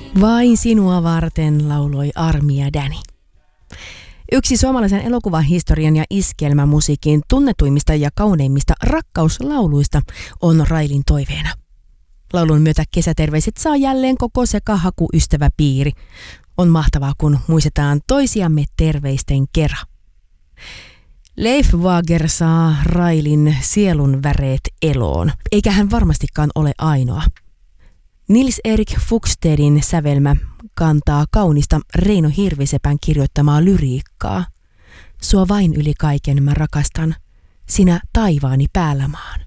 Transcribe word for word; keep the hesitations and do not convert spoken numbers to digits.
Vain sinua varten lauloi Armi ja Danny. Yksi suomalaisen elokuvahistorian ja iskelmämusiikin tunnetuimmista ja kauneimmista rakkauslauluista on Railin toiveena. Laulun myötä kesäterveiset saa jälleen koko sekahakuystäväpiiri. On mahtavaa, kun muistetaan toisiamme terveisten kera. Leif Wager saa Railin sielun väreet eloon, eikä hän varmastikaan ole ainoa. Nils-Erik Fugstedin sävelmä kantaa kaunista Reino Hirvisepän kirjoittamaa lyriikkaa. Sua vain yli kaiken mä rakastan, sinä taivaani päällä maan.